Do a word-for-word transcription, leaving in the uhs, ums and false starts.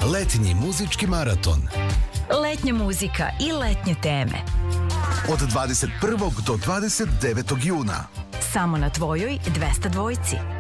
Letnji muzički maraton. Letnja muzika i letnje teme. Od dvadeset prvog do dvadeset devetog juna. Samo na tvojoj dvesta dvojci.